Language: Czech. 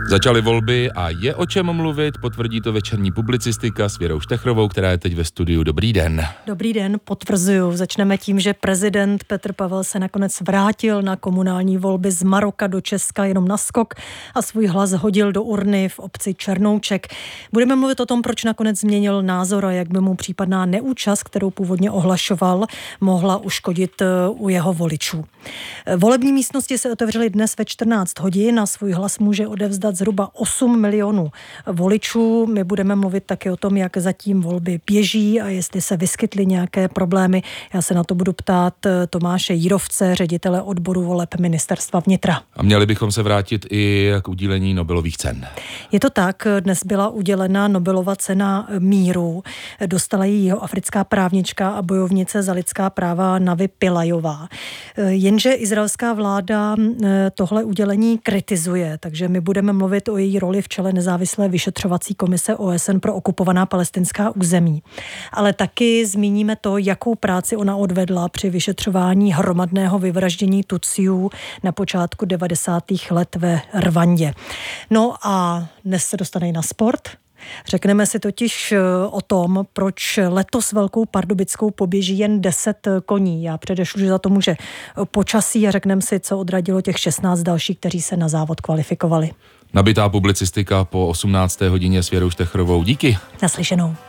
Začaly volby a je o čem mluvit, potvrdí to večerní publicistika s Věrou Štechrovou, která je teď ve studiu. Dobrý den. Dobrý den, potvrzuju. Začneme tím, že prezident Petr Pavel se nakonec vrátil na komunální volby z Maroka do Česka jenom na skok a svůj hlas hodil do urny v obci Černouček. Budeme mluvit o tom, proč nakonec změnil názor a jak by mu případná neúčast, kterou původně ohlašoval, mohla uškodit u jeho voličů. Volební místnosti se otevřely dnes ve 14 hodin a svůj hlas může odevzdat zhruba 8 milionů voličů. My budeme mluvit taky o tom, jak zatím volby běží a jestli se vyskytly nějaké problémy. Já se na to budu ptát Tomáše Jírovce, ředitele odboru voleb Ministerstva vnitra. A měli bychom se vrátit i k udílení Nobelových cen. Je to tak, dnes byla udělena Nobelova cena míru. Dostala ji jihoafrická právnička a bojovnice za lidská práva Navi Pillajová. Jenže izraelská vláda tohle udělení kritizuje, takže my budeme mluvit o její roli v čele nezávislé vyšetřovací komise OSN pro okupovaná palestinská území. Ale taky zmíníme to, jakou práci ona odvedla při vyšetřování hromadného vyvraždění Tutsiů na počátku 90. let ve Rwandě. No a dnes se dostane i na sport. Řekneme si totiž o tom, proč letos Velkou Pardubickou poběží jen 10 koní. Já předešlu, že za to může počasí a řekneme si, co odradilo těch 16 dalších, kteří se na závod kvalifikovali. Nabitá publicistika po 18. hodině s Věrou Štechrovou. Díky. Naslyšenou.